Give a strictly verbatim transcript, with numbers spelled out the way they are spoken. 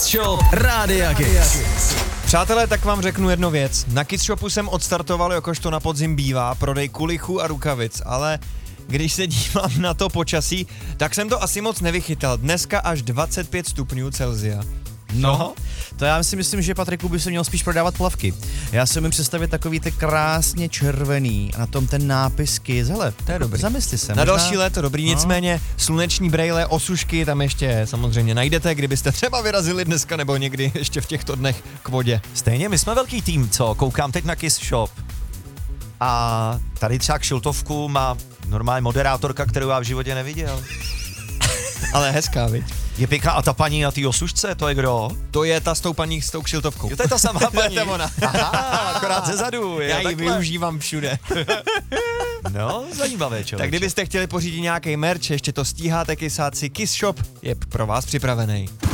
Kiss Shop Rádia Kiss. Přátelé, tak vám řeknu jednu věc. Na Kiss Shopu jsem odstartoval, jakož to na podzim bývá, prodej kulichů a rukavic, ale když se dívám na to počasí, tak jsem to asi moc nevychytal. Dneska až dvacet pět stupňů Celsia. No, to já si myslím, že Patriku by se měl spíš prodávat plavky. Já si umím představit takový ty krásně červený a na tom ten nápis Kiss. Hele, To je dobrý. zamysli se. Na možná... další léto dobrý, No. nicméně sluneční brejle, osušky tam ještě samozřejmě najdete, kdybyste třeba vyrazili dneska nebo někdy ještě v těchto dnech k vodě. Stejně, my jsme velký tým, co? Koukám teď na Kiss Shop. A tady třeba kšiltovku má normální moderátorka, kterou já v životě neviděl. Ale hezká, viď? Je pěkná a ta paní na té osušce, to je kdo? To je ta s tou paní s tou kšiltovkou. Jo, to je ta samá paní. To je ona. Aha, akorát ze zadu. Já ji využívám všude. No, zajímavé, člověče. Tak kdybyste chtěli pořídit nějaký merch, ještě to stíháte, kysáci, Kiss Shop je pro vás připravený.